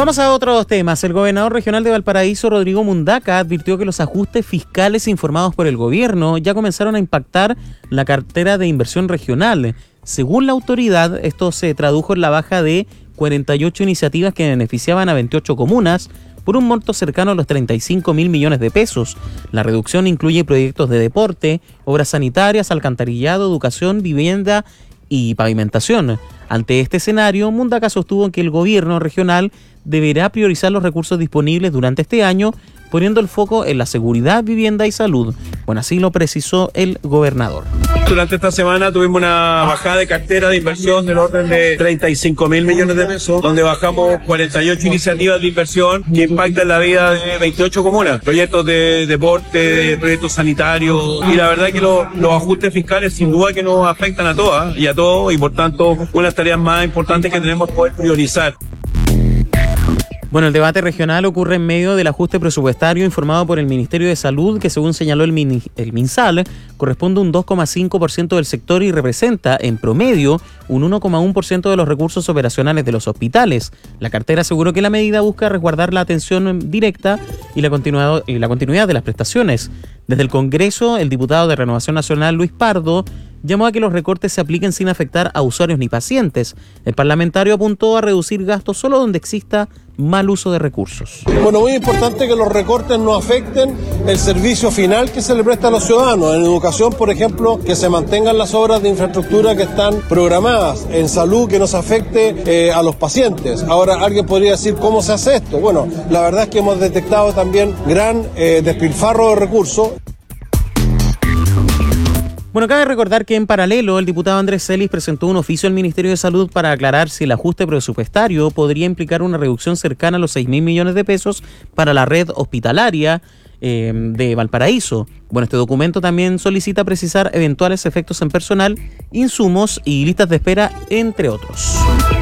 Vamos a otros temas. El gobernador regional de Valparaíso, Rodrigo Mundaca, advirtió que los ajustes fiscales informados por el gobierno ya comenzaron a impactar la cartera de inversión regional. Según la autoridad, esto se tradujo en la baja de 48 iniciativas que beneficiaban a 28 comunas por un monto cercano a los 35.000 millones de pesos. La reducción incluye proyectos de deporte, obras sanitarias, alcantarillado, educación, vivienda y pavimentación. Ante este escenario, Mundaca sostuvo que el gobierno regional deberá priorizar los recursos disponibles durante este año, poniendo el foco en la seguridad, vivienda y salud. Bueno, así lo precisó el gobernador. Durante esta semana tuvimos una bajada de cartera de inversión del orden de 35.000 millones de pesos, donde bajamos 48 iniciativas de inversión que impactan la vida de 28 comunas, proyectos de deporte, proyectos sanitarios, y la verdad que los ajustes fiscales sin duda que nos afectan a todas y a todos, y por tanto una de las tareas más importantes que tenemos es poder priorizar. Bueno, el debate regional ocurre en medio del ajuste presupuestario informado por el Ministerio de Salud, que según señaló el MinSal, corresponde a un 2,5% del sector y representa, en promedio, un 1,1% de los recursos operacionales de los hospitales. La cartera aseguró que la medida busca resguardar la atención directa y la continuidad de las prestaciones. Desde el Congreso, el diputado de Renovación Nacional, Luis Pardo, llamó a que los recortes se apliquen sin afectar a usuarios ni pacientes. El parlamentario apuntó a reducir gastos solo donde exista mal uso de recursos. Bueno, muy importante que los recortes no afecten el servicio final que se le presta a los ciudadanos. En educación, por ejemplo, que se mantengan las obras de infraestructura que están programadas. En salud, que no se afecte a los pacientes. Ahora, alguien podría decir, ¿cómo se hace esto? Bueno, la verdad es que hemos detectado también gran despilfarro de recursos. Bueno, cabe recordar que en paralelo el diputado Andrés Celis presentó un oficio al Ministerio de Salud para aclarar si el ajuste presupuestario podría implicar una reducción cercana a los 6.000 millones de pesos para la red hospitalaria de Valparaíso. Bueno, este documento también solicita precisar eventuales efectos en personal, insumos y listas de espera, entre otros.